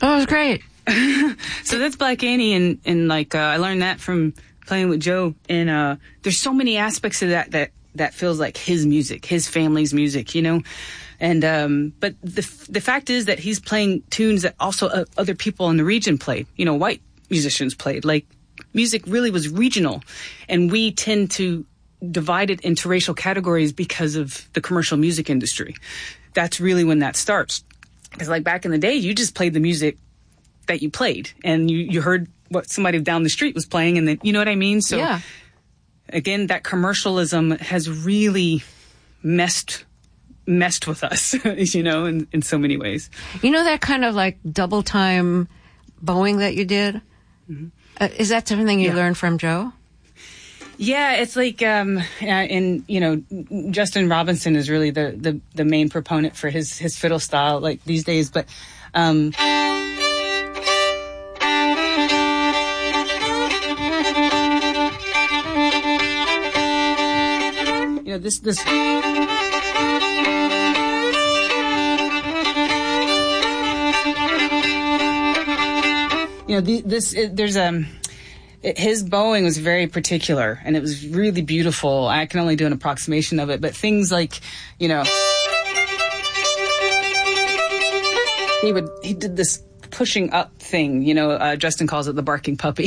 Oh, it was great. So that's Black Annie, and like I learned that from playing with Joe. And there's so many aspects of that feels like his music, his family's music, you know. And but the fact is that he's playing tunes that also other people in the region played. You know, white musicians played. Like, music really was regional, and we tend to divide it into racial categories because of the commercial music industry. That's really when that starts. Because like back in the day, you just played the music that you played, and you heard what somebody down the street was playing, and then, you know what I mean? So yeah. Again, that commercialism has really messed with us, you know, in so many ways. You know that kind of like double time bowing that you did? Mm-hmm. Is that something you learned from Joe? Yeah, it's like, and you know, Justin Robinson is really the main proponent for his fiddle style, like these days. But you know, this. You know, his bowing was very particular, and it was really beautiful. I can only do an approximation of it, but things like, you know, he did this pushing up thing, you know, Justin calls it the barking puppy.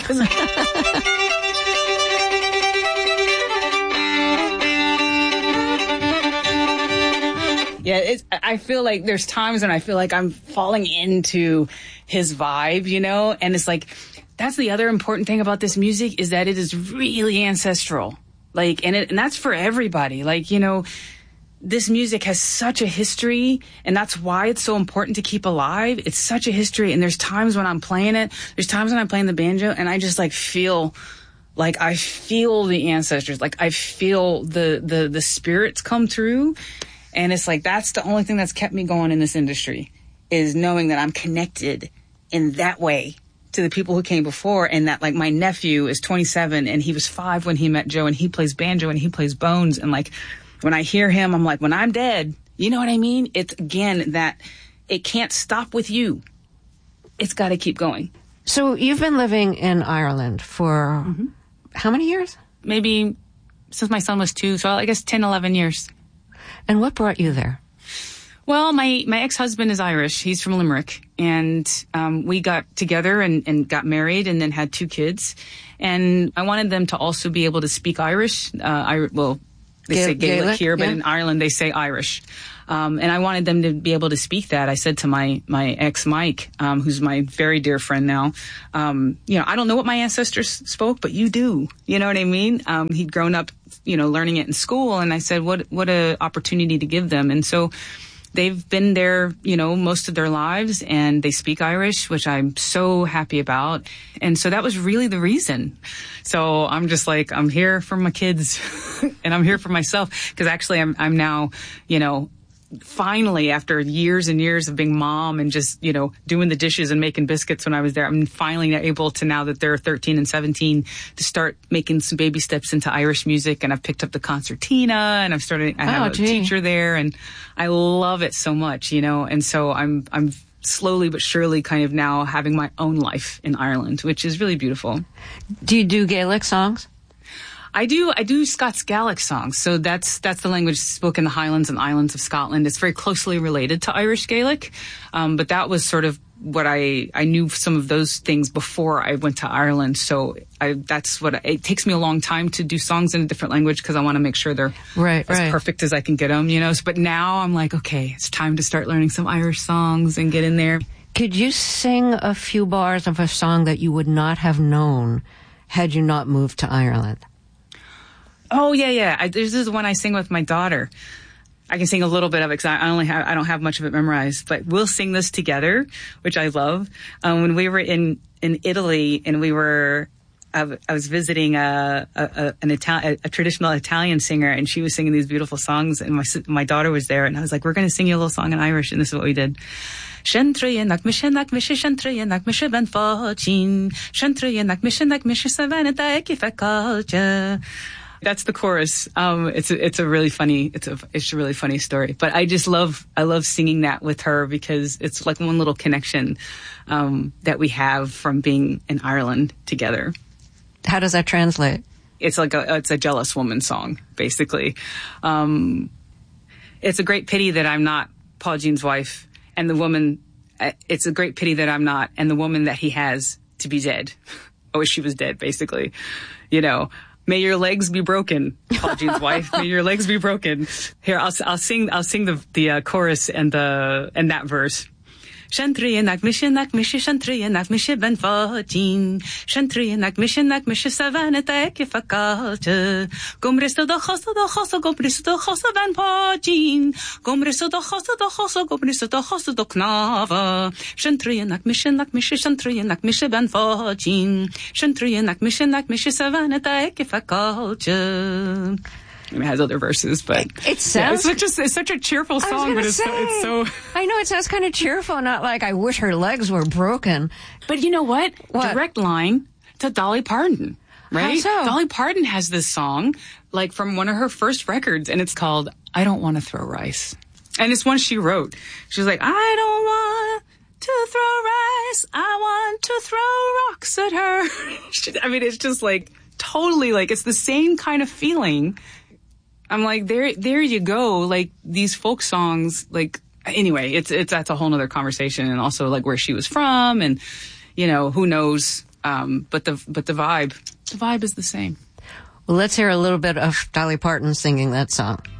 Yeah, I feel like there's times when I feel like I'm falling into his vibe, you know, and it's like, that's the other important thing about this music, is that it is really ancestral. Like, and that's for everybody. Like, you know, this music has such a history, and that's why it's so important to keep alive. It's such a history, and there's times when I'm playing it, there's times when I'm playing the banjo, and I just like feel like I feel the ancestors, like I feel the spirits come through. And it's like, that's the only thing that's kept me going in this industry, is knowing that I'm connected in that way to the people who came before. And that, like, my nephew is 27 and he was 5 when he met Joe, and he plays banjo and he plays bones. And like, when I hear him, I'm like, when I'm dead, you know what I mean? It's, again, that it can't stop with you. It's got to keep going. So you've been living in Ireland for how many years? Maybe since my son was 2. So I guess 10, 11 years. And what brought you there? Well, my ex-husband is Irish. He's from Limerick. And we got together and got married and then had 2 kids. And I wanted them to also be able to speak Irish. Well, they say Gaelic here, but in Ireland they say Irish. And I wanted them to be able to speak that. I said to my ex, Mike, who's my very dear friend now, you know, I don't know what my ancestors spoke, but you do. You know what I mean? He'd grown up, you know, learning it in school. And I said, what a opportunity to give them. And so they've been there, you know, most of their lives, and they speak Irish, which I'm so happy about. And so that was really the reason. So I'm just like, I'm here for my kids and I'm here for myself, because actually I'm now, you know, finally, after years and years of being mom and just, you know, doing the dishes and making biscuits when I was there, I'm finally able to, now that they're 13 and 17, to start making some baby steps into Irish music. And I've picked up the concertina, and I have a teacher there, and I love it so much, you know. And so I'm slowly but surely kind of now having my own life in Ireland, which is really beautiful. Do you do Gaelic songs? I do Scots Gaelic songs. So that's the language spoken in the Highlands and Islands of Scotland. It's very closely related to Irish Gaelic. But that was sort of what I knew some of those things before I went to Ireland. So it takes me a long time to do songs in a different language, because I want to make sure they're as perfect as I can get them, you know. But now I'm like, okay, it's time to start learning some Irish songs and get in there. Could you sing a few bars of a song that you would not have known had you not moved to Ireland? Oh, yeah. This is one I sing with my daughter. I can sing a little bit of it because I don't have much of it memorized, but we'll sing this together, which I love. When we were in Italy, and I was visiting a traditional Italian singer, and she was singing these beautiful songs, and my daughter was there, and I was like, we're going to sing you a little song in Irish, and this is what we did. Shentrayenak mishe shentrayenak mishe ben facin Shentrayenak mishe savaneta ekifekalcha That's the chorus. It's a really funny story. But I love singing that with her because it's like one little connection that we have from being in Ireland together. How does that translate? It's like it's a jealous woman song, basically. It's a great pity that I'm not Paul Jean's wife, and the woman. It's a great pity that I'm not, and the woman that he has to be dead. I wish she was dead, basically. You know, may your legs be broken, Paul Jean's wife. May your legs be broken. Here, I'll sing the chorus and that verse. Shantri nak mishe shantri nak mishe ben fajin shantri nak mishe savanete ke fakalte gomresto do khoso gomresto khoso ben fajin gomresto do khoso gomresto do khoso do knava shantri nak mishe shantri nak mishe ben fajin shantri nak mishe savanete ke fakalte. It has other verses, but it sounds it's such a cheerful song. But it's so. I know it sounds kind of cheerful, not like I wish her legs were broken. But you know what? Direct line to Dolly Parton, right? How so? Dolly Parton has this song, like from one of her first records, and it's called "I Don't Want to Throw Rice," and it's one she wrote. She's like, "I don't want to throw rice. I want to throw rocks at her." I mean, it's just like totally like it's the same kind of feeling. I'm like, there you go. Like these folk songs, like, anyway, that's a whole nother conversation. And also like where she was from and, you know, who knows. But the vibe is the same. Well, let's hear a little bit of Dolly Parton singing that song.